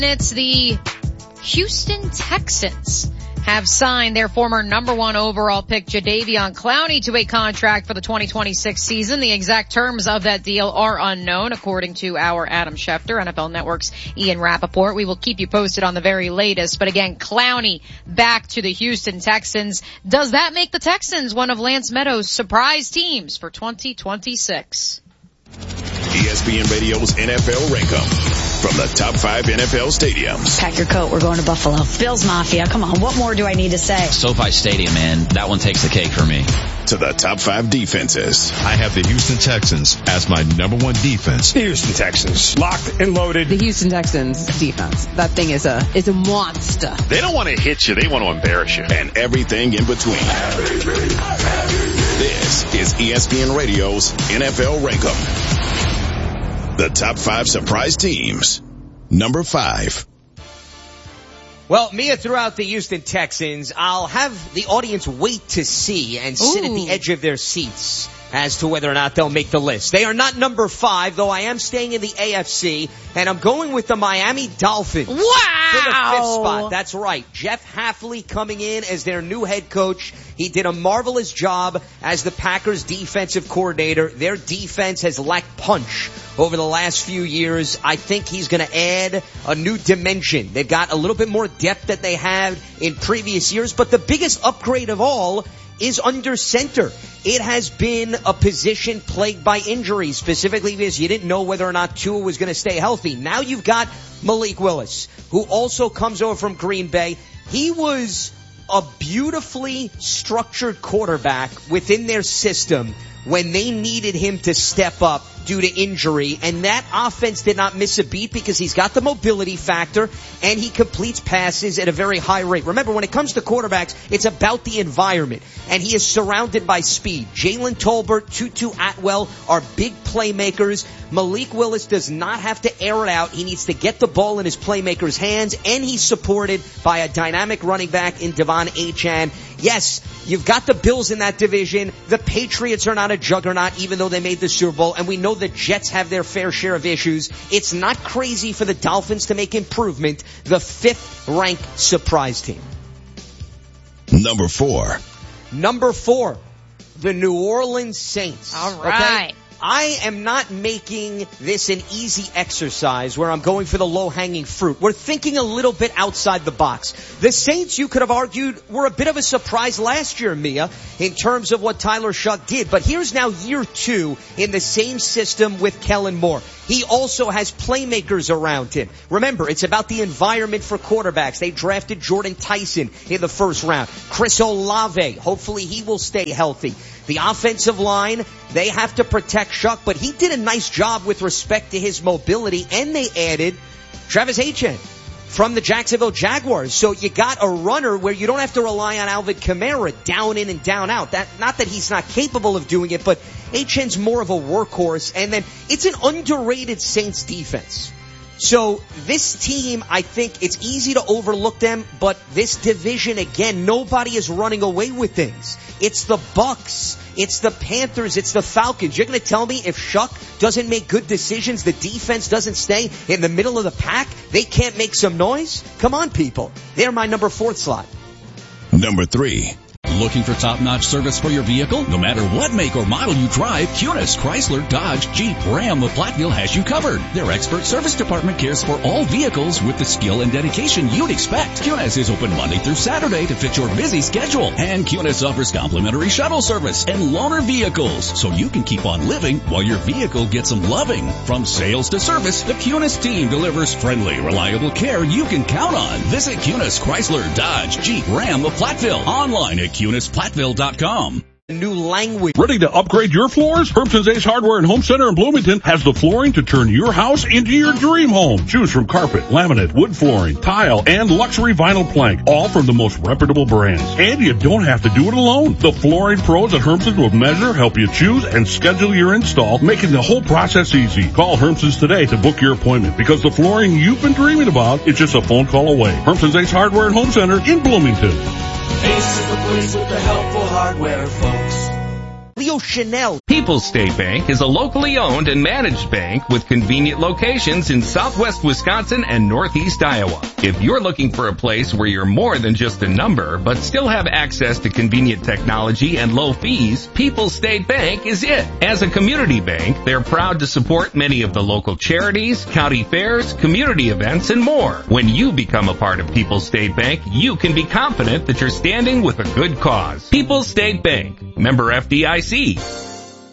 It's the Houston Texans have signed their former number 1 overall pick Jadeveon Clowney to a contract for the 2026 season. The exact terms of that deal are unknown, according to our Adam Schefter, NFL Network's Ian Rappaport. We will keep you posted on the very latest. But again, Clowney back to the Houston Texans. Does that make the Texans one of Lance Meadows' surprise teams for 2026? ESPN Radio's NFL Rank-Em from the top 5 NFL stadiums. Pack your coat. We're going to Buffalo. Bills Mafia. Come on. What more do I need to say? SoFi Stadium, man. That one takes the cake for me. To the top 5 defenses. I have the Houston Texans as my number 1 defense. The Houston Texans. Locked and loaded. The Houston Texans defense. That thing is a monster. They don't want to hit you. They want to embarrass you. And everything in between. This is ESPN Radio's NFL Rank-Em. The top 5 surprise teams. Number 5. Well, Mia, throughout the Houston Texans, I'll have the audience wait to see and sit at the edge of their seats as to whether or not they'll make the list. They are not number 5, though I am staying in the AFC, and I'm going with the Miami Dolphins. Wow! For the 5th spot. That's right. Jeff Hafley coming in as their new head coach. He did a marvelous job as the Packers defensive coordinator. Their defense has lacked punch over the last few years. I think he's going to add a new dimension. They've got a little bit more depth that they had in previous years, but the biggest upgrade of all is under center. It has been a position plagued by injuries, specifically because you didn't know whether or not Tua was going to stay healthy. Now you've got Malik Willis, who also comes over from Green Bay. He was a beautifully structured quarterback within their system when they needed him to step up due to injury, and that offense did not miss a beat because he's got the mobility factor and he completes passes at a very high rate. Remember, when it comes to quarterbacks, it's about the environment, and he is surrounded by speed. Jalen Tolbert, Tutu Atwell are big playmakers. Malik Willis does not have to air it out. He needs to get the ball in his playmakers' hands, and he's supported by a dynamic running back in Devon Achane. Yes, you've got the Bills in that division. The Patriots are not a juggernaut, even though they made the Super Bowl, and we know the Jets have their fair share of issues. It's not crazy for the Dolphins to make improvement. The 5th ranked surprise team. Number 4. Number 4, the New Orleans Saints. All right. Okay? I am not making this an easy exercise where I'm going for the low-hanging fruit. We're thinking a little bit outside the box. The Saints, you could have argued, were a bit of a surprise last year, Mia, in terms of what Tyler Shuck did. But here's now year 2 in the same system with Kellen Moore. He also has playmakers around him. Remember, it's about the environment for quarterbacks. They drafted Jordan Tyson in the 1st round. Chris Olave, hopefully he will stay healthy. The offensive line, they have to protect Shuck, but he did a nice job with respect to his mobility, and they added Travis Etienne from the Jacksonville Jaguars. So you got a runner where you don't have to rely on Alvin Kamara down in and down out. Not that he's not capable of doing it, but Etienne's more of a workhorse. And then it's an underrated Saints defense. So this team, I think it's easy to overlook them, but this division, again, nobody is running away with things. It's the Bucks, it's the Panthers, it's the Falcons. You're going to tell me if Shuck doesn't make good decisions, the defense doesn't stay in the middle of the pack, they can't make some noise? Come on, people. They're my number 4th slot. Number 3. Looking for top-notch service for your vehicle? No matter what make or model you drive, Cunis, Chrysler, Dodge, Jeep, Ram, of Platteville has you covered. Their expert service department cares for all vehicles with the skill and dedication you'd expect. Cunis is open Monday through Saturday to fit your busy schedule. And Cunis offers complimentary shuttle service and loaner vehicles, so you can keep on living while your vehicle gets some loving. From sales to service, the Cunis team delivers friendly, reliable care you can count on. Visit Cunis, Chrysler, Dodge, Jeep, Ram of Platteville. Online at CunisPlatteville.com. New language. Ready to upgrade your floors? Hermson's Ace Hardware and Home Center in Bloomington has the flooring to turn your house into your dream home. Choose from carpet, laminate, wood flooring, tile, and luxury vinyl plank, all from the most reputable brands. And you don't have to do it alone. The flooring pros at Hermson's will measure, help you choose, and schedule your install, making the whole process easy. Call Hermson's today to book your appointment, because the flooring you've been dreaming about is just a phone call away. Hermson's Ace Hardware and Home Center in Bloomington. Ace is the place with the helpful hardware, folks. Leo Chanel. People's State Bank is a locally owned and managed bank with convenient locations in southwest Wisconsin and northeast Iowa. If you're looking for a place where you're more than just a number, but still have access to convenient technology and low fees, People's State Bank is it. As a community bank, they're proud to support many of the local charities, county fairs, community events, and more. When you become a part of People's State Bank, you can be confident that you're standing with a good cause. People's State Bank, member FDIC.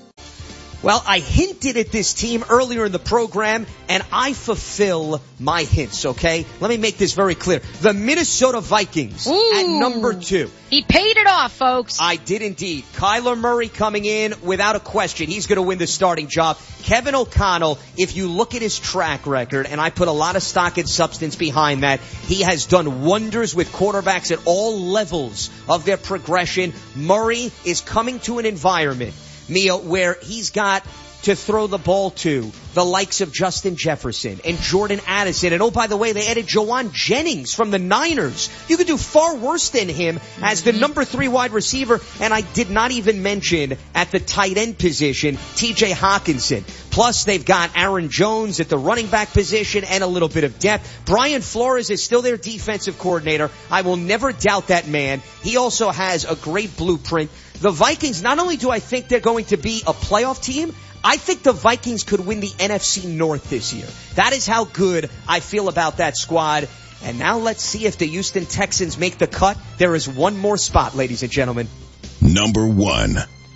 Well, I hinted at this team earlier in the program, and I fulfill my hints, okay? Let me make this very clear. The Minnesota Vikings at number 2. He paid it off, folks. I did indeed. Kyler Murray coming in without a question. He's going to win the starting job. Kevin O'Connell, if you look at his track record, and I put a lot of stock and substance behind that, he has done wonders with quarterbacks at all levels of their progression. Murray is coming to an environment, Mia, where he's got to throw the ball to the likes of Justin Jefferson and Jordan Addison. And oh, by the way, they added Jawan Jennings from the Niners. You could do far worse than him as the number 3 wide receiver. And I did not even mention at the tight end position, TJ Hawkinson. Plus, they've got Aaron Jones at the running back position and a little bit of depth. Brian Flores is still their defensive coordinator. I will never doubt that man. He also has a great blueprint. The Vikings, not only do I think they're going to be a playoff team, I think the Vikings could win the NFC North this year. That is how good I feel about that squad. And now let's see if the Houston Texans make the cut. There is one more spot, ladies and gentlemen. Number 1.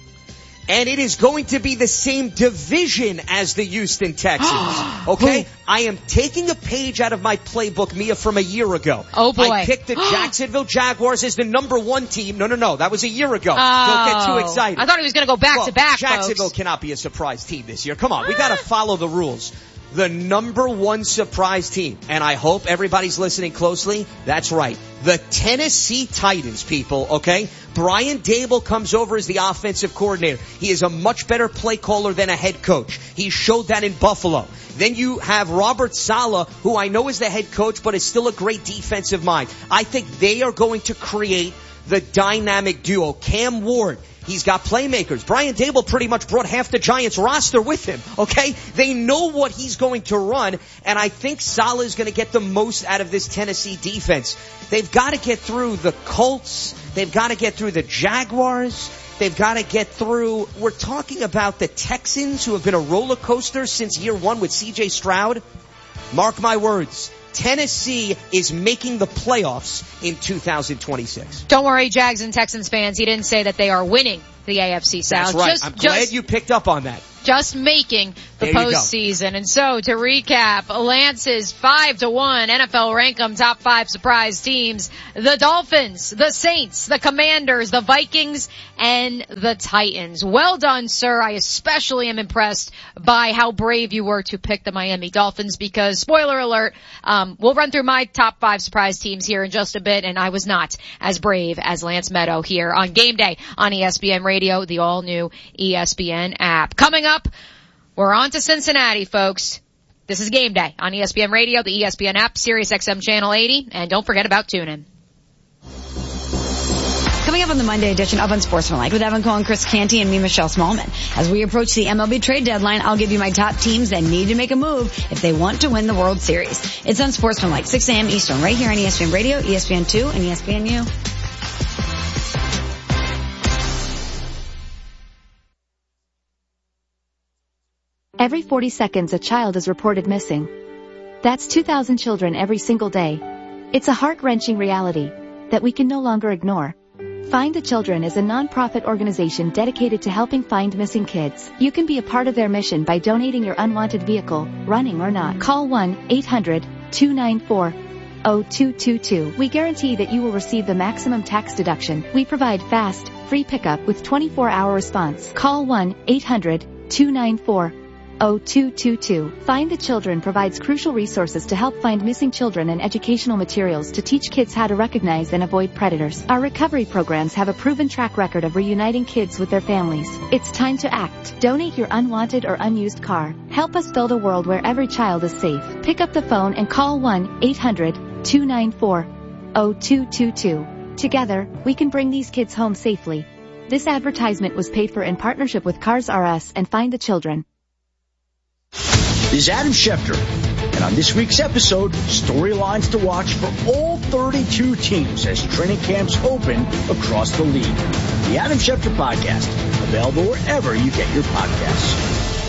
And it is going to be the same division as the Houston Texans. Okay? I am taking a page out of my playbook, Mia, from a year ago. Oh, boy. I picked the Jacksonville Jaguars as the number 1 team. No. That was a year ago. Don't get too excited. I thought he was going to go back to back, Jacksonville folks. cannot be a surprise team this year. Come on. We got to follow the rules. The number 1 surprise team, and I hope everybody's listening closely. That's right. The Tennessee Titans, people, okay? Brian Daboll comes over as the offensive coordinator. He is a much better play caller than a head coach. He showed that in Buffalo. Then you have Robert Saleh, who I know is the head coach, but is still a great defensive mind. I think they are going to create the dynamic duo. Cam Ward, he's got playmakers. Brian Daboll pretty much brought half the Giants roster with him, okay? They know what he's going to run, and I think Saleh is going to get the most out of this Tennessee defense. They've got to get through the Colts. They've got to get through the Jaguars. They've got to get through, we're talking about the Texans, who have been a roller coaster since year 1 with C.J. Stroud. Mark my words. Tennessee is making the playoffs in 2026. Don't worry, Jags and Texans fans. He didn't say that they are winning the AFC South. That's right. I'm glad you picked up on that. Just making the postseason. And so to recap, Lance's 5-1 NFL Rankum top 5 surprise teams: the Dolphins, the Saints, the Commanders, the Vikings, and the Titans. Well done, sir. I especially am impressed by how brave you were to pick the Miami Dolphins, because, spoiler alert, we'll run through my top 5 surprise teams here in just a bit, and I was not as brave as Lance Meadow here on Game Day on ESPN Radio, the all-new ESPN app. Coming up, we're on to Cincinnati, folks. This is Game Day on ESPN Radio, the ESPN app, Sirius XM Channel 80, and don't forget about TuneIn. Coming up on the Monday edition of Unsportsmanlike with Evan Cohen, Chris Canty, and me, Michelle Smallman. As we approach the MLB trade deadline, I'll give you my top teams that need to make a move if they want to win the World Series. It's Unsportsmanlike, 6 a.m. Eastern, right here on ESPN Radio, ESPN2, and ESPNU. Every 40 seconds a child is reported missing. That's 2,000 children every single day. It's a heart-wrenching reality that we can no longer ignore. Find the Children is a non-profit organization dedicated to helping find missing kids. You can be a part of their mission by donating your unwanted vehicle, running or not. Call 1-800-294-0222. We guarantee that you will receive the maximum tax deduction. We provide fast, free pickup with 24-hour response. Call 1-800-294-0222. Find the Children provides crucial resources to help find missing children and educational materials to teach kids how to recognize and avoid predators. Our recovery programs have a proven track record of reuniting kids with their families. It's time to act. Donate your unwanted or unused car. Help us build a world where every child is safe. Pick up the phone and call 1-800-294-0222. Together, we can bring these kids home safely. This advertisement was paid for in partnership with Cars R Us and Find the Children. This is Adam Schefter, and on this week's episode, storylines to watch for all 32 teams as training camps open across the league. The Adam Schefter Podcast, available wherever you get your podcasts.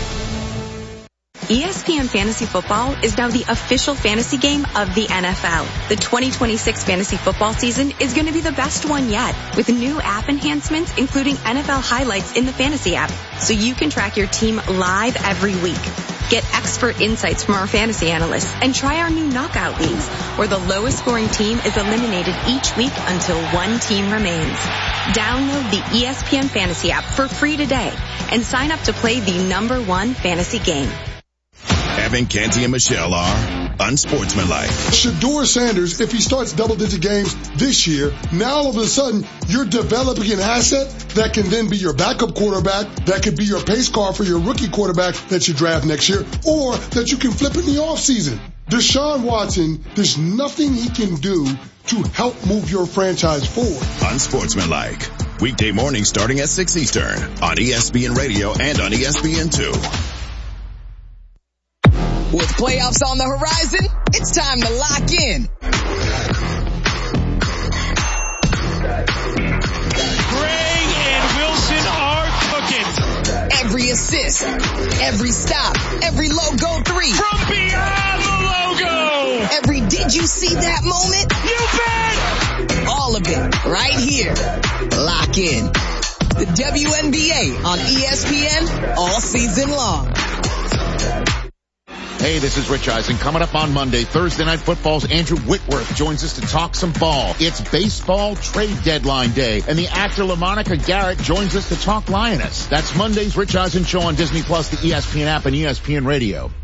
ESPN Fantasy Football is now the official fantasy game of the NFL. The 2026 fantasy football season is going to be the best one yet, with new app enhancements including NFL highlights in the fantasy app, so you can track your team live every week. Get expert insights from our fantasy analysts and try our new knockout leagues, where the lowest scoring team is eliminated each week until one team remains. Download the ESPN Fantasy app for free today and sign up to play the #1 fantasy game. Evan, Canty, and Michelle are unsportsmanlike. Shedeur Sanders, if he starts double-digit games this year, now all of a sudden you're developing an asset that can then be your backup quarterback, that could be your pace car for your rookie quarterback that you draft next year, or that you can flip in the offseason. Deshaun Watson, there's nothing he can do to help move your franchise forward. Unsportsmanlike. Weekday mornings starting at 6 Eastern on ESPN Radio and on ESPN2. With playoffs on the horizon, it's time to lock in. Gray and Wilson are cooking. Every assist, every stop, every logo three. From beyond the logo. Every did you see that moment? You bet. All of it right here. Lock in. The WNBA on ESPN all season long. Hey, this is Rich Eisen. Coming up on Monday, Thursday Night Football's Andrew Whitworth joins us to talk some ball. It's baseball trade deadline day, and the actor LaMonica Garrett joins us to talk Lioness. That's Monday's Rich Eisen Show on Disney Plus, the ESPN app, and ESPN Radio.